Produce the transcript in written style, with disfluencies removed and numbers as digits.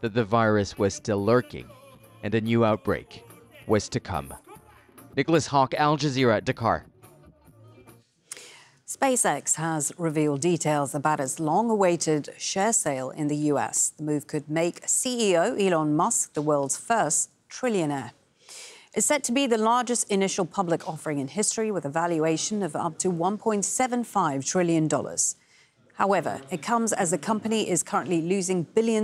that the virus was still lurking and a new outbreak was to come. Nicholas Hawk, Al Jazeera, Dakar. SpaceX has revealed details about its long-awaited share sale in the US. The move could make CEO Elon Musk the world's first trillionaire. It's set to be the largest initial public offering in history, with a valuation of up to $1.75 trillion. However, it comes as the company is currently losing billions